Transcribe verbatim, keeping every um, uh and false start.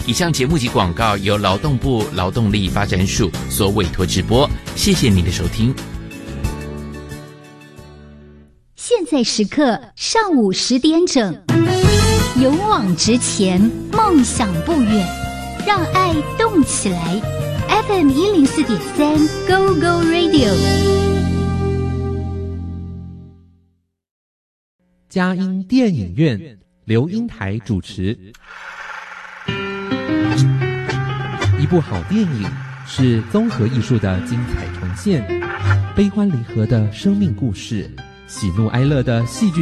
以上节目及广告由劳动部劳动力发展署所委托直播，谢谢您的收听。 现在时刻上午十点整，勇往直前，梦想不远，让爱动起来。F M 一零四点三 Go Go Radio。 佳音电影院，刘英台主持。一部好电影是综合艺术的精彩重现，悲欢离合的生命故事，喜怒哀乐的戏剧